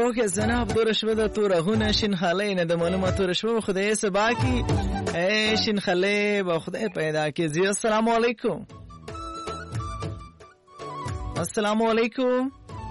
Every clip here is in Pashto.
اوکې جناب دور شوه د تورهونه شین خاله نه د معلوماتو رشوه خدای سبا کی شین خاله با خدای پیدا کی زی. السلام علیکم. السلام علیکم.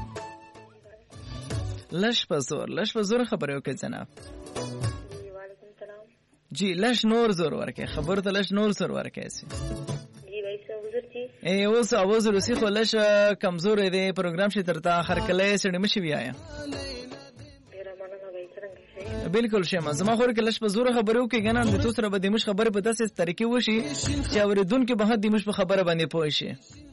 لش پزور خبره وکړه جناب. وعلیکم السلام. جی لش نور زور ورکه خبر ته لش نور زور ورکه سي. جی بھائی څه حضور جی. اوس اواز روسي خو لش کمزور دی پروګرام شي ترتا هر کله سړی مشي بیایا. ډیر مننه بھائی څنګه شي. بالکل شمه زما خور کې لش پزور خبره وکړه کنه د تو سره به د مش خبره په داسې طریقې وشي چې اوریدونکو به د مش په خبره باندې پوه شي.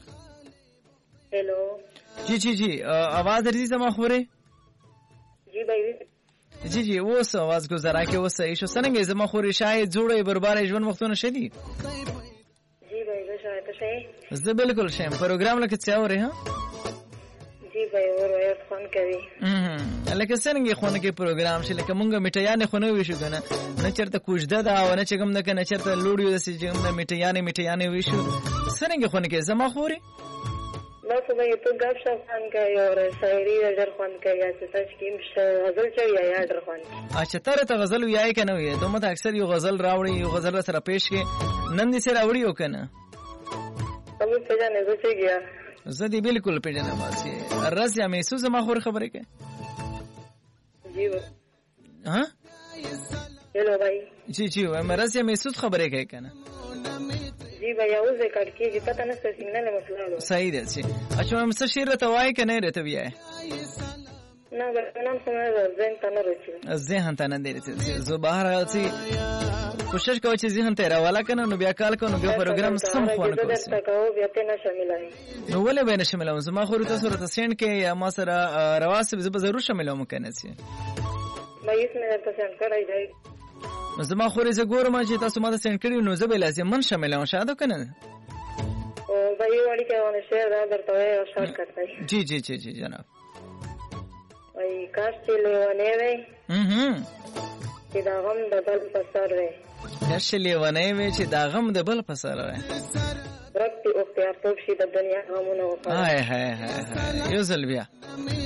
हेलो जी आवाज रही जमा खोरे जी भाई जी वो आवाज को जरा के वो सही शो सनंगे जमा खोरे शायद जोड़े बरबार जवन वक्तों शदी जी भाई वो शायद सही ज बिल्कुल शेम प्रोग्राम लके चाव रहे हां जी भाई और फोन करी لکه څنګه خونه کې پروګرام شي لکه مونږه میټیانې خونه ویشو کنه نه چرته کوجده دا او نه چګم نه کنه چرته لوډیو د سیجم نه میټیانې ویشو څنګه خونه کې زما خوري بس भाई तो गप शप खान का और शायरी अजर खान का या सच की غزل چوي یا ډر खान اچھا ته غزل ویای کنه وی ته مت اکثر یو غزل راوړي یو غزل سره پیش کې نن دې سره راوړي او کنه تاسو څه جانې زه کیا زدي بالکل پیژنه ماسي رز یا میسو زما خور خبره کې جی ها हेलो भाई जी مرز یا میسو خبره کې کنه जी भैया उस कट की जी पता नहीं सिग्नल है मसला सही है जी. अच्छा हम से शेर रतवाई कने रहते भी है ना नाम सुना ज़हन तना रची ذهن ته نه دی زه بهر راځي کوشش کوم چې ذهن ته راواله کنه نو بیا کال کو نو بیا پروګرام سم خوانه کوم بیا ته نه شاملای نو ولې به نه شاملوم زما خو ته سره سند کې یا ما سره رواسب زه به ضرور شاملوم کنه سي مې اسمه ته سند کړای دی نو زما خو زه ګورم چې تاسو ما ته سند کړی نو زه به لازم من شاملوم شاده کنه او بای وړي کې ونه شیر دا درته یو شارټ کټای जी جناب وای کاش چې لیوانه وي چې دا غم د بل په سر وي کاش لیوانه وي چې دا غم د بل په سر وي رکتی اختیار توب شي د دنیا غمونه وکړه هاي یو ځل بیا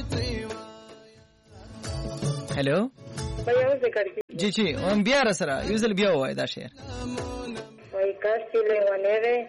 هلو بای اوس کړی जी हम بیا را سره یو ځل بیا وای دا شعر وای کاش چې لیوانه وي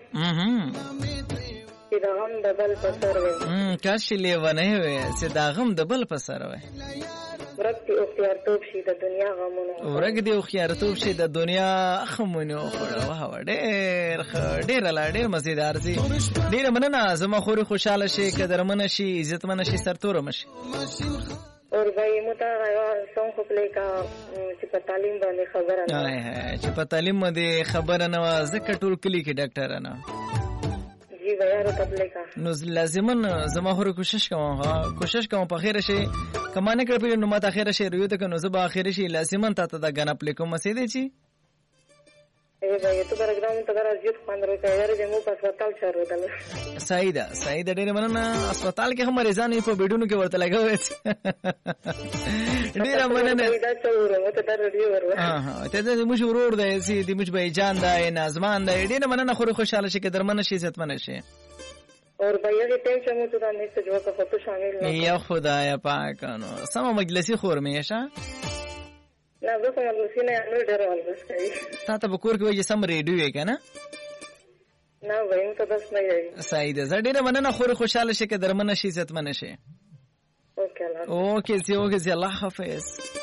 چې دا غم د بل په سر وي کاش لیوانه وي چې دا غم د بل په سر وي ورګ دی اختیار توب شي د دنیا غمونه ورګ دی اختیار توب شي د دنیا غمونه واه ډېر مزیدار دي ډېر مننه زما خوري خوشاله شي قدرمن شي عزتمن شي سرتور مشي اور بھائی متا سون خو پلی کا چې په تعلیم باندې خبره نه چې په تعلیم باندې خبره نه زکه ټول کلی کې ډاکټر نه جی بھائی رو تبلی کا نو لازمن زما خو کوشش کوم په خیر شي کمانه کړی نو ماته خیر شي ریو ته نو زبا خیر شي لازمن ته د غن اپلی کوم مسیدې چی اے بھائی تو پروګرام ته راځي خوان راځي یار دې مو په هسپتال شروع دل سعید ډېر مننه هسپتال کې هم مریضان په بیډونو کې ورته لګوي ډېر مننه دا څور مته در ریو ورو ته دې مش ورور دی سي دې مش به جان دی نازمان دی ډېر مننه خو خوشاله شي کې درمنه شي عزتمن شي اور بھائی یہ ٹینشن مو تو نہیں سے جو کا خود شامل ہے یا خدایا پاک نو سم مجلسي خور میشه لا بس مجلسي نه نو ډېر ول بس کوي تا ته بکور کې وایي سم ریډیو یې کنه نه وایم ته بس نه یې سعید زړه ډېر مننه خو خوشاله شي کې درمنه شي عزتمن شي اوکې الله حافظ